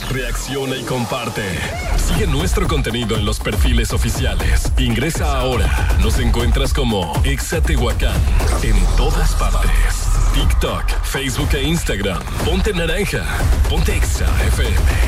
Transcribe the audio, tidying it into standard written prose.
reacciona y comparte. Sigue nuestro contenido en los perfiles oficiales. Ingresa ahora. Nos encuentras como Exa Tehuacán en todas partes. TikTok, Facebook e Instagram. Ponte naranja. Ponte Exa FM.